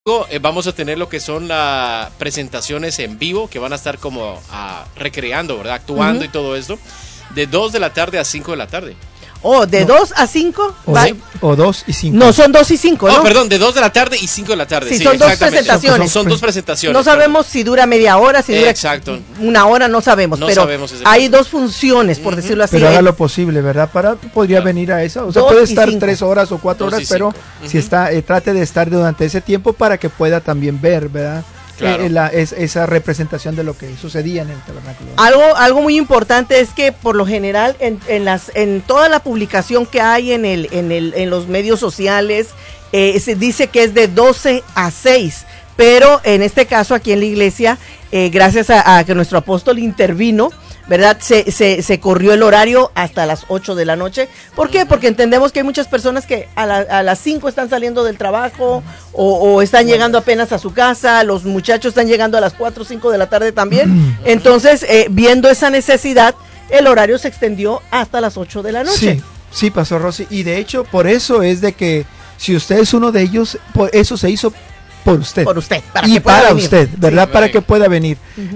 Vamos a tener lo que son las presentaciones en vivo, que van a estar como recreando, ¿verdad? Actuando y todo esto, de 2 de la tarde a 5 de la tarde. Oh, de 2 a 5. O 2 y 5. No, son 2 y 5, ¿no? Oh, perdón, de 2 de la tarde y 5 de la tarde. Sí, son dos presentaciones. Son 2 presentaciones. No sabemos si dura media hora, si dura una hora, no sabemos. No pero sabemos hay 2 funciones, por decirlo así. Pero haga lo posible, ¿verdad? Podría venir a esa. O sea, puede estar 3 horas o 4 horas, pero si está, trate de estar durante ese tiempo para que pueda también ver, ¿verdad? Claro. Esa representación de lo que sucedía en el tabernáculo. Algo muy importante es que por lo general en toda la publicación que hay en los medios sociales se dice que es de 12 a 6, pero en este caso aquí en la iglesia, gracias a que nuestro apóstol intervino, ¿verdad? Se corrió el horario hasta las 8 de la noche. ¿Por qué? Porque entendemos que hay muchas personas que a las 5 están saliendo del trabajo o están llegando apenas a su casa, los muchachos están llegando a las 4 o 5 de la tarde también. Entonces, viendo esa necesidad, el horario se extendió hasta las 8 de la noche. Sí, Pastor Rosy, y de hecho, por eso es de que si usted es uno de ellos, eso se hizo por usted. Por usted, para usted, ¿verdad? Sí, para que pueda venir.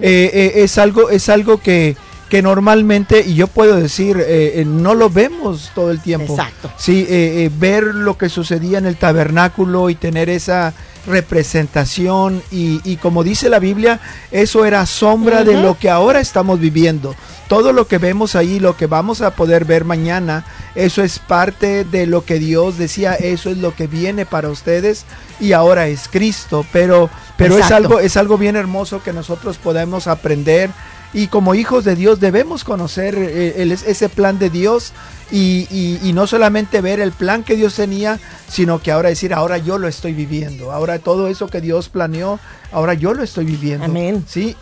Es algo que normalmente, y yo puedo decir, no lo vemos todo el tiempo. Exacto. Sí, ver lo que sucedía en el tabernáculo y tener esa representación y como dice la Biblia, eso era sombra de lo que ahora estamos viviendo. Todo lo que vemos ahí, lo que vamos a poder ver mañana, eso es parte de lo que Dios decía, eso es lo que viene para ustedes y ahora es Cristo, pero es algo bien hermoso que nosotros podemos aprender. Y como hijos de Dios debemos conocer ese plan de Dios y no solamente ver el plan que Dios tenía, sino que ahora decir, ahora yo lo estoy viviendo. Ahora todo eso que Dios planeó, ahora yo lo estoy viviendo. Amén. ¿Sí?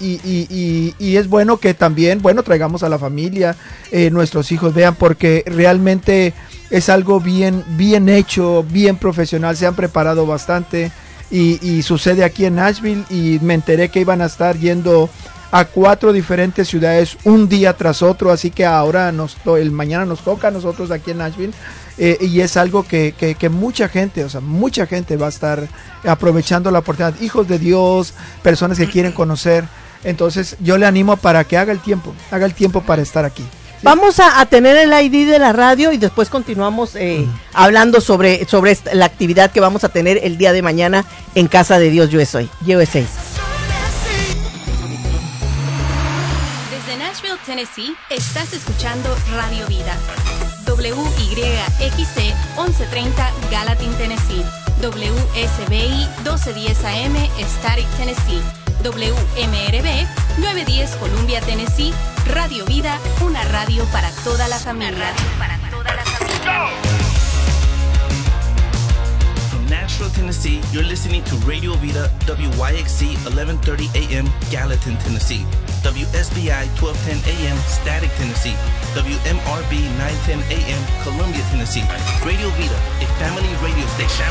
Y es bueno que también, traigamos a la familia, nuestros hijos vean, porque realmente es algo bien hecho, bien profesional, se han preparado bastante y sucede aquí en Nashville y me enteré que iban a estar yendo a 4 diferentes ciudades un día tras otro, así que ahora mañana nos toca a nosotros aquí en Nashville y es algo que mucha gente va a estar aprovechando la oportunidad, hijos de Dios, personas que quieren conocer, entonces yo le animo para que haga el tiempo para estar aquí. Vamos a tener el ID de la radio y después continuamos hablando sobre la actividad que vamos a tener el día de mañana en Casa de Dios USA. Tennessee, estás escuchando Radio Vida. WYXC 1130 Gallatin, Tennessee. WSBI 1210 AM Static, Tennessee. WMRB 910 Columbia, Tennessee. Radio Vida, una radio para toda la familia. From Nashville, Tennessee, you're listening to Radio Vida, WYXC 1130 AM Gallatin, Tennessee. WSBI 1210 AM Static, Tennessee. WMRB 910 AM Columbia, Tennessee. Radio Vida, a family radio station.